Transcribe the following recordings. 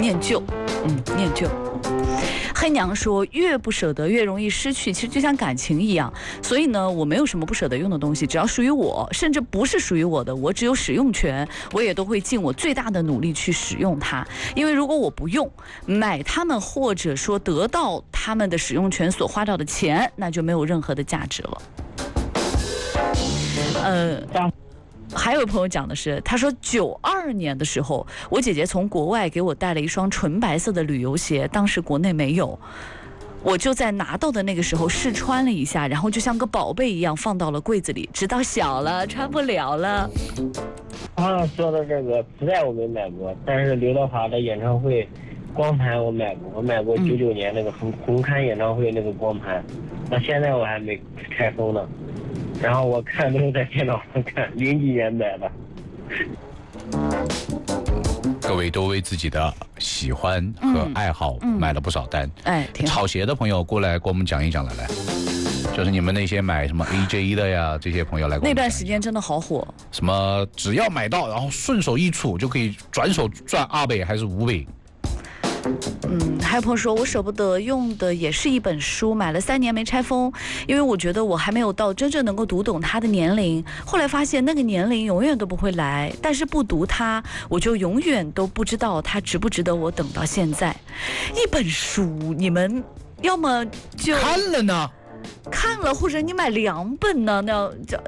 念旧，念旧。黑娘说，越不舍得越容易失去，其实就像感情一样。所以呢，我没有什么不舍得用的东西，只要属于我，甚至不是属于我的，我只有使用权，我也都会尽我最大的努力去使用它。因为如果我不用，买它们或者说得到它们的使用权所花掉的钱，那就没有任何的价值了。还有朋友讲的是，他说92年的时候，我姐姐从国外给我带了一双纯白色的旅游鞋，当时国内没有，我就在拿到的那个时候试穿了一下，然后就像个宝贝一样放到了柜子里，直到小了穿不了了。 说的这个磁带我没买过，但是刘德华的演唱会光盘我买过，我买过99年那个红磡演唱会那个光盘，到现在我还没拆封呢。然后我看都是在电脑上看，00几年买的。 各位都为自己的喜欢和爱好买了不少单。炒鞋的朋友过来跟我们讲一讲来，就是你们那些买什么 AJ 的呀，这些朋友来跟我们讲一讲。 那段时间真的好火， 什么只要买到，然后顺手一杵就可以转手赚2倍还是5倍。 还有朋友说，我舍不得用的也是一本书，买了3年没拆封，因为我觉得我还没有到真正能够读懂它的年龄。后来发现那个年龄永远都不会来，但是不读它，我就永远都不知道它值不值得我等到现在。一本书，你们要么就看了呢， 看了，或者你买2本呢，那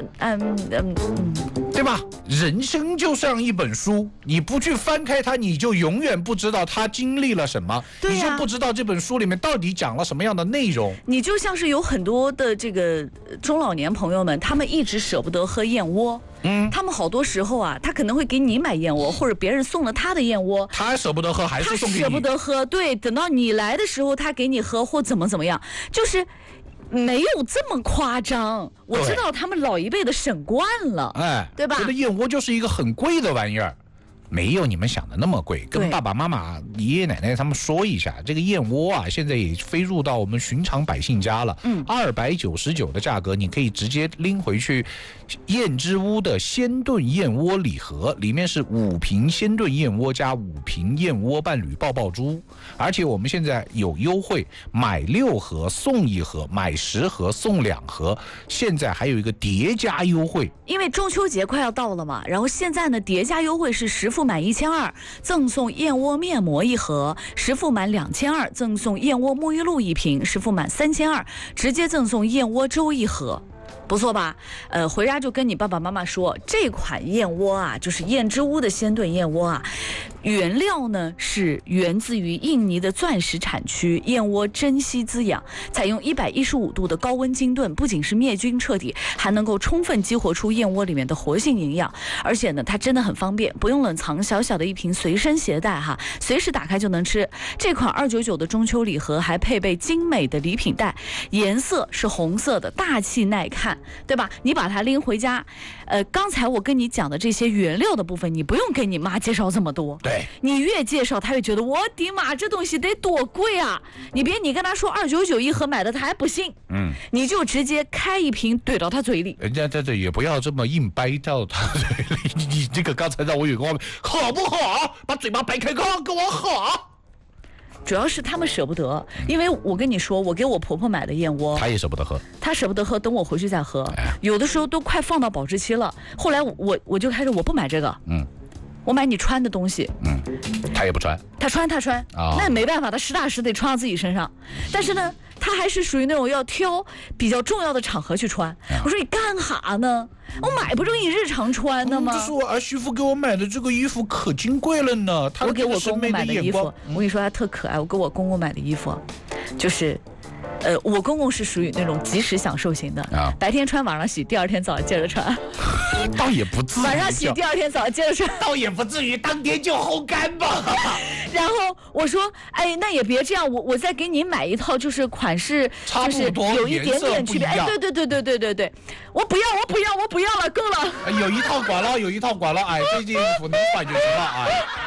对吧？人生就像一本书，你不去翻开它，你就永远不知道它经历了什么，你就不知道这本书里面到底讲了什么样的内容。 你就像是有很多的这个中老年朋友们，他们一直舍不得喝燕窝。他们好多时候啊，他可能会给你买燕窝，或者别人送了他的燕窝， 他还舍不得喝，还是送给你。 他舍不得喝，对，等到你来的时候，他给你喝或怎么样，就是没有这么夸张。我知道他们老一辈的省惯了，对吧？ 觉得燕窝就是一个很贵的玩意儿。没有你们想的那么贵，跟爸爸妈妈、爷爷奶奶他们说一下，这个燕窝啊，现在也飞入到我们寻常百姓家了。299的价格，你可以直接拎回去。燕之屋的鲜炖燕窝礼盒，里面是5瓶鲜炖燕窝加5瓶燕窝伴侣爆爆珠，而且我们现在有优惠，买6盒送1盒，买10盒送2盒，现在还有一个叠加优惠。 因为中秋节快要到了嘛，然后现在呢叠加优惠是10副满1200赠送燕窝面膜1盒，10副满2200赠送燕窝沐浴露1瓶，10副满3200直接赠送燕窝粥1盒。不错吧？回家就跟你爸爸妈妈说，这款燕窝啊，就是燕之屋的鲜炖燕窝啊，原料呢是源自于印尼的钻石产区，燕窝珍稀滋养，采用115度的高温精炖，不仅是灭菌彻底，还能够充分激活出燕窝里面的活性营养，而且呢，它真的很方便，不用冷藏，小小的一瓶随身携带哈，随时打开就能吃。这款299的中秋礼盒还配备精美的礼品袋，颜色是红色的，大气耐看。对吧？你把它拎回家，刚才我跟你讲的这些原料的部分，你不用给你妈介绍这么多。 对， 你越介绍，她越觉得我的妈，这东西得多贵啊！你跟她说299一盒买的，她还不信。你就直接开一瓶怼到她嘴里。 人家这也不要这么硬掰到她嘴里。你这个刚才让我有个画面，好不好？把嘴巴掰开，跟我好。 主要是他们舍不得，因为我跟你说，我给我婆婆买的燕窝， 她也舍不得喝， 她舍不得喝，等我回去再喝。有的时候都快放到保质期了，后来我就开始我不买这个，我买你穿的东西， 她也不穿， 她穿，那也没办法，她实打实得穿到自己身上，但是呢，她还是属于那种要挑比较重要的场合去穿。我说你干哈呢？我买不中你日常穿的吗？ 这是我儿媳妇给我买的，这个衣服可金贵了呢。 我给我公公买的衣服，我跟你说他特可爱。我给我公公买的衣服，就是，我公公是属于那种及时享受型的啊，白天穿，晚上洗，第2天早上接着穿。 倒也不至于， 晚上洗，第2天早上接着穿， 倒也不至于当天就烘干吧。 然后我说，哎，那也别这样，我再给你买一套，就是款式就是有一点点区别。哎，对，我不要了，够了。 有一套管了，哎，这件衣服能换就行了，哎。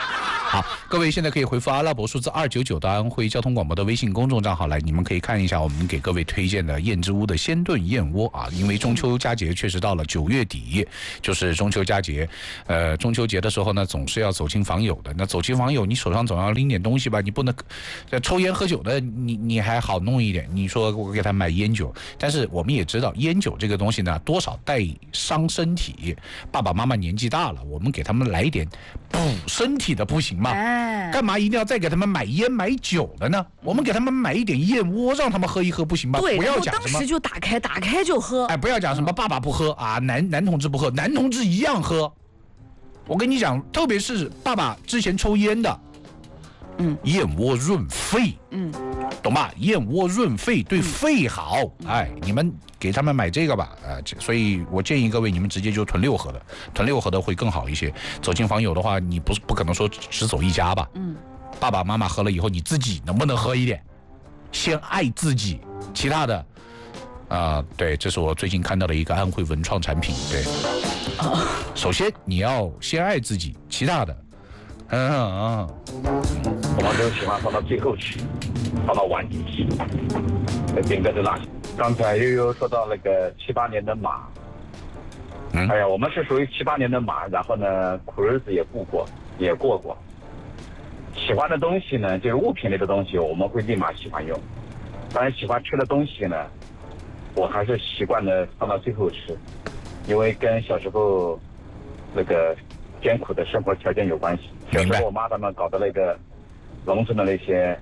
好，各位现在可以回复阿拉伯数字299到安徽交通广播的微信公众账号来，你们可以看一下我们给各位推荐的燕之屋的鲜炖燕窝啊。因为中秋佳节确实到了9月底，就是中秋佳节，中秋节的时候呢，总是要走亲访友的。那走亲访友，你手上总要拎点东西吧，你不能抽烟喝酒的，你还好弄一点。你说我给他买烟酒，但是我们也知道烟酒这个东西呢，多少带伤身体。爸爸妈妈年纪大了，我们给他们来一点补身体的不行吗？干嘛一定要再给他们买烟买酒的呢？我们给他们买一点燕窝，让他们喝一喝不行吗？ 对， 不要讲什么当时就打开就喝。 哎，不要讲什么爸爸不喝啊，男同志不喝，男同志一样喝。我跟你讲，特别是爸爸之前抽烟的，燕窝润肺，懂吧？燕窝润肺对肺好，哎，你们给他们买这个吧，所以我建议各位你们直接就囤6盒的，囤6盒的会更好一些。走亲访友的话，你不可能说只走一家吧？爸爸妈妈喝了以后，你自己能不能喝一点？先爱自己，其他的。对，这是我最近看到的一个安徽文创产品。对，首先你要先爱自己，其他的，我们都喜欢放到最后吃，放到碗底去。点歌的辣。刚才悠悠说到那个7、8年的马，哎呀，我们是属于7、8年的马，然后呢，苦日子也过过。喜欢的东西呢，就是物品类的东西，我们会立马喜欢用。当然，喜欢吃的东西呢，我还是习惯的放到最后吃，因为跟小时候那个艰苦的生活条件有关系。小时候我妈他们搞的那个农村的那些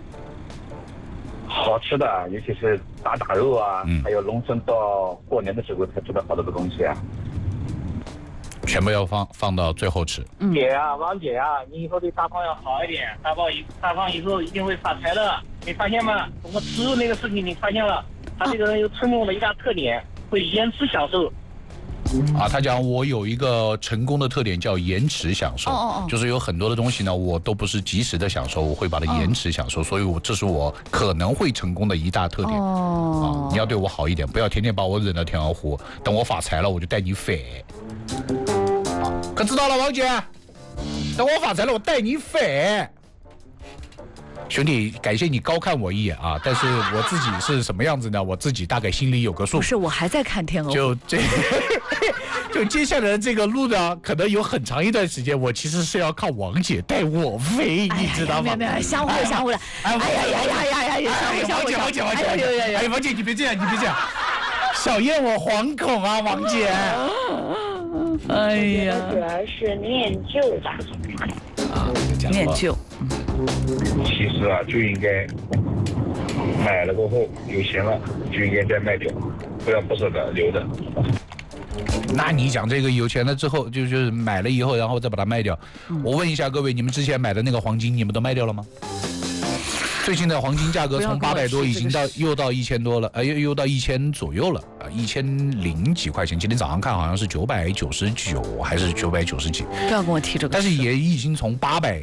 好吃的，尤其是打肉啊，还有农村到过年的时候才吃的好多的东西啊， 全部要放到最后吃。 姐啊，王姐啊，你以后对大胖要好一点，大胖以后一定会发财的，你发现吗？通过吃那个事情，你发现了，他这个人有成功的一大特点，会延迟享受。 他讲我有一个成功的特点叫延迟享受，就是有很多的东西呢，我都不是及时的享受，我会把它延迟享受，所以这是我可能会成功的一大特点。你要对我好一点，不要天天把我扔到天鹅湖，等我发财了我就带你飞。可知道了，王姐，等我发财了我带你飞。兄弟，感谢你高看我一眼啊！但是我自己是什么样子呢？我自己大概心里有个数。 不是，我还在看天鹅湖。 就接下来的这个路呢，可能有很长一段时间，我其实是要靠王姐带我飞，你知道吗？ 没有，相互的。哎呀，相互。 哎，王姐你别这样，小燕我惶恐啊，王姐。 哎呀，主要是念旧吧。 念旧。 其实啊，就应该买了过后有钱了就应该再卖掉，不舍得留着。 那你讲这个有钱了之后，就是买了以后，然后再把它卖掉。我问一下各位，你们之前买的那个黄金，你们都卖掉了吗？最近的黄金价格从800多已经又到1000多了，又到1000左右了，1000几块钱。今天早上看好像是999还是990几。 不要跟我提这个。 但是也已经从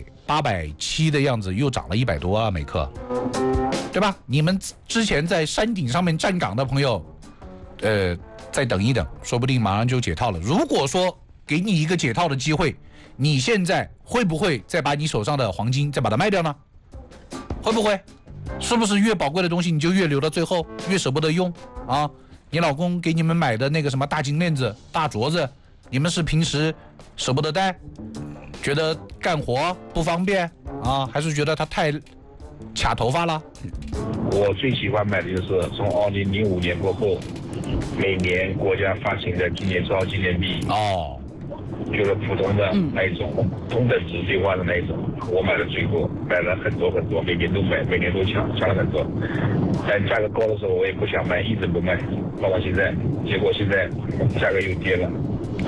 870的样子又涨了100多啊，每克，对吧？你们之前在山顶上面站岗的朋友，再等一等，说不定马上就解套了。如果说给你一个解套的机会，你现在会不会再把你手上的黄金再把它卖掉呢？会不会？是不是越宝贵的东西你就越留到最后，越舍不得用啊？你老公给你们买的那个什么大金链子、大镯子，你们是平时舍不得戴，觉得干活不方便啊，还是觉得它太卡头发了？ 我最喜欢买的就是从2005年过后，每年国家发行的纪念钞、纪念币。就是普通的那一种，同等值兑换的那一种，我买的最多，买了很多，每年都买，每年都抢了很多。但价格高的时候我也不想卖，一直不卖，包括现在，结果现在价格又跌了。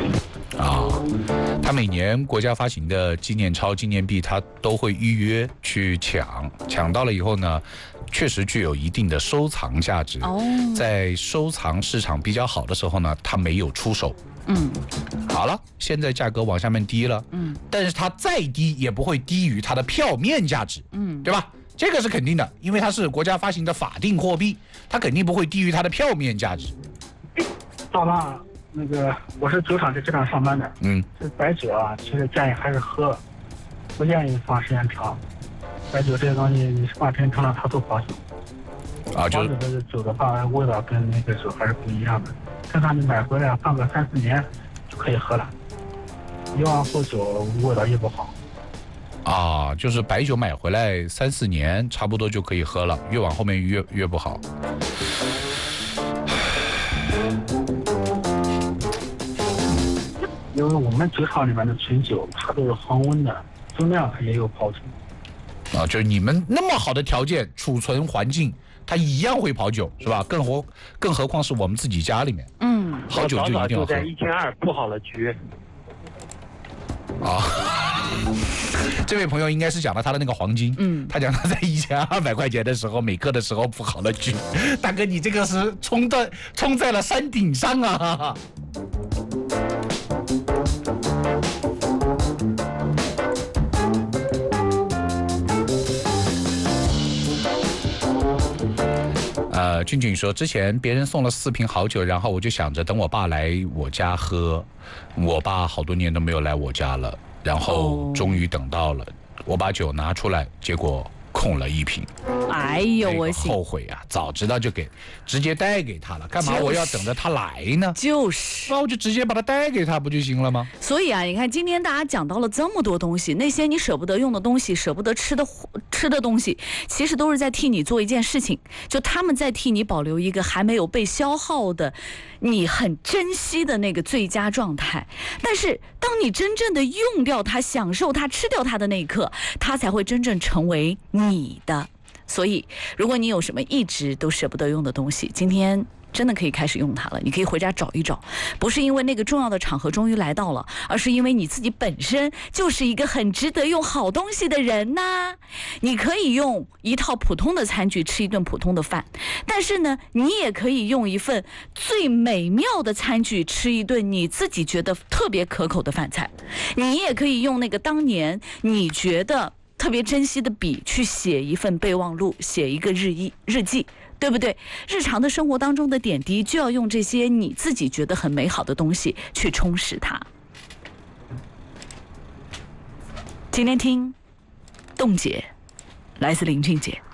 他每年国家发行的纪念钞、纪念币，他都会预约去抢到了以后呢，确实具有一定的收藏价值。在收藏市场比较好的时候呢，他没有出手。好了，现在价格往下面低了，但是它再低也不会低于它的票面价值，对吧？这个是肯定的，因为它是国家发行的法定货币，它肯定不会低于它的票面价值。 大妈，我是酒厂在这上上班的，这白酒啊，其实建议还是喝， 不建议放时间长。白酒这个东西，你放时间长了它都保酒。 就这个酒的话，味道跟那个酒还是不一样的。正常你买回来放个3、4年就可以喝了，越往后酒味道越不好。 就是白酒买回来3、4年差不多就可以喝了，越往后面越不好。 因为我们酒厂里面的纯酒，它都是恒温的，就那样它也有泡酒。 就是你们那么好的条件、储存环境，它一样会跑酒，是吧？更何况是我们自己家里面，好酒就一定要喝。 就在1200布好了局。 这位朋友应该是讲了他的那个黄金，他讲他在1200块钱的时候，每个的时候布好了局。大哥，你这个是冲在了山顶上啊！俊俊说，之前别人送了4瓶好酒，然后我就想着等我爸来我家喝，我爸好多年都没有来我家了，然后终于等到了，我把酒拿出来，结果空了1瓶。 哎呦，我后悔啊！早知道就直接带给他了，干嘛我要等着他来呢？那我就直接把他带给他不就行了吗？ 所以啊，你看今天大家讲到了这么多东西，那些你舍不得用的东西，舍不得吃的东西，其实都是在替你做一件事情，就他们在替你保留一个还没有被消耗的你很珍惜的那个最佳状态。但是当你真正的用掉它，享受它，吃掉它的那一刻，它才会真正成为你的。所以如果你有什么一直都舍不得用的东西，今天真的可以开始用它了。你可以回家找一找，不是因为那个重要的场合终于来到了，而是因为你自己本身就是一个很值得用好东西的人呐。你可以用一套普通的餐具吃一顿普通的饭，但是呢，你也可以用一份最美妙的餐具吃一顿你自己觉得特别可口的饭菜。你也可以用那个当年你觉得特别珍惜的笔去写一份备忘录，写一个日记，对不对？日常的生活当中的点滴，就要用这些你自己觉得很美好的东西去充实它。今天听冻姐，来自林俊杰。